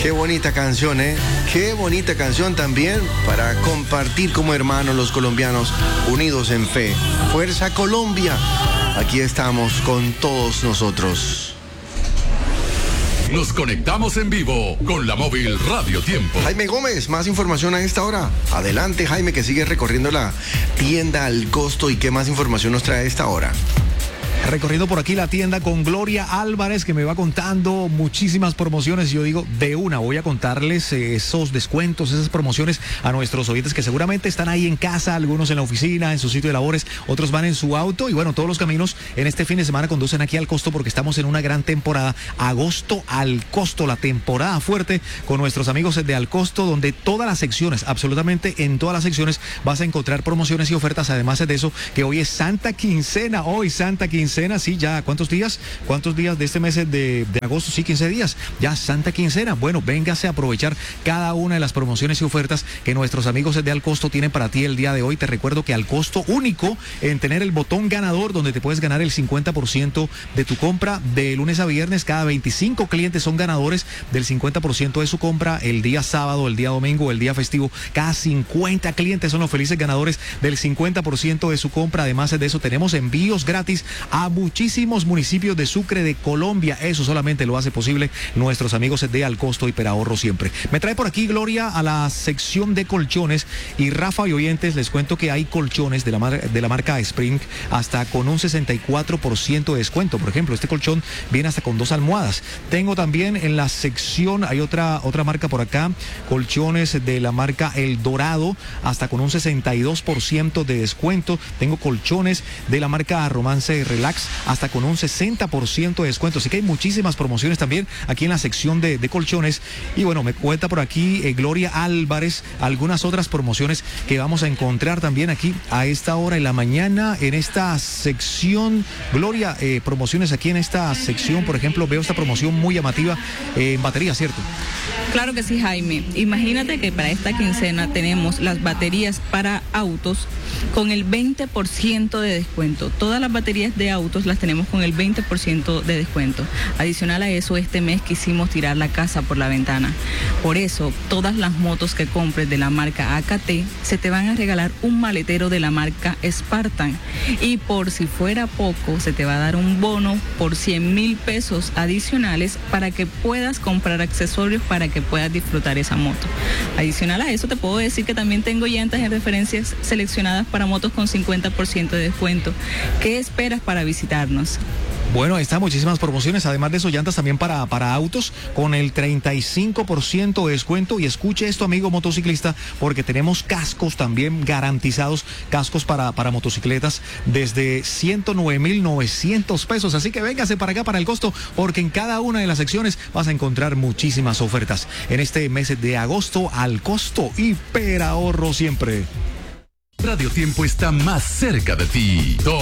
Qué bonita canción, ¿eh? Qué bonita canción también para compartir como hermanos los colombianos unidos en fe. Fuerza Colombia. Aquí estamos con todos nosotros. Nos conectamos en vivo con la móvil Radio Tiempo. Jaime Gómez, más información a esta hora. Adelante, Jaime, que sigue recorriendo la tienda Al Costo. ¿Y qué más información nos trae a esta hora? Recorriendo por aquí la tienda con Gloria Álvarez, que me va contando muchísimas promociones. Yo digo, de una, voy a contarles esos descuentos, esas promociones a nuestros oyentes que seguramente están ahí en casa, algunos en la oficina, en su sitio de labores, otros van en su auto. Y bueno, todos los caminos en este fin de semana conducen aquí al Costo porque estamos en una gran temporada. Agosto al Costo, la temporada fuerte con nuestros amigos de Al Costo, donde todas las secciones, absolutamente en todas las secciones, vas a encontrar promociones y ofertas. Además de eso, que hoy es Santa Quincena, sí, ya, ¿cuántos días de este mes de agosto? Sí, 15 días, ya Santa Quincena. Bueno, véngase a aprovechar cada una de las promociones y ofertas que nuestros amigos de Al Costo tienen para ti el día de hoy. Te recuerdo que Al Costo, único en tener el botón ganador, donde te puedes ganar el 50% de tu compra de lunes a viernes. Cada 25 clientes son ganadores del 50% de su compra el día sábado, el día domingo, el día festivo. Cada 50 clientes son los felices ganadores del 50% de su compra. Además de eso, tenemos envíos gratis a muchísimos municipios de Sucre, de Colombia. Eso solamente lo hace posible nuestros amigos de Al Costo y Perahorro siempre. Me trae por aquí Gloria a la sección de colchones. Y Rafa y oyentes, les cuento que hay colchones de la marca Spring hasta con un 64% de descuento. Por ejemplo, este colchón viene hasta con 2 almohadas. Tengo también en la sección, hay otra marca por acá, colchones de la marca El Dorado hasta con un 62% de descuento. Tengo colchones de la marca Romance Relax hasta con un 60% de descuento. Así que hay muchísimas promociones también aquí en la sección de colchones. Y bueno, me cuenta por aquí Gloria Álvarez algunas otras promociones que vamos a encontrar también aquí a esta hora en la mañana en esta sección. Gloria, promociones aquí en esta sección. Por ejemplo, veo esta promoción muy llamativa en batería, ¿cierto? Claro que sí, Jaime. Imagínate que para esta quincena tenemos las baterías para autos con el 20% de descuento. Todas las baterías de autos las tenemos con el 20% de descuento. Adicional a eso, este mes quisimos tirar la casa por la ventana. Por eso, todas las motos que compres de la marca AKT se te van a regalar un maletero de la marca Spartan. Y por si fuera poco, se te va a dar un bono por 100,000 pesos adicionales para que puedas comprar accesorios para que puedas disfrutar esa moto. Adicional a eso, te puedo decir que también tengo llantas en referencias seleccionadas para motos con 50% de descuento. ¿Qué esperas para visitarnos? Bueno, ahí están muchísimas promociones. Además de eso, llantas también para autos con el 35% de descuento. Y escuche esto, amigo motociclista, porque tenemos cascos también garantizados, cascos para motocicletas desde 109,900 pesos. Así que véngase para acá, para El Costo, porque en cada una de las secciones vas a encontrar muchísimas ofertas. En este mes de agosto, Al Costo y Perahorro siempre. Radio Tiempo está más cerca de ti.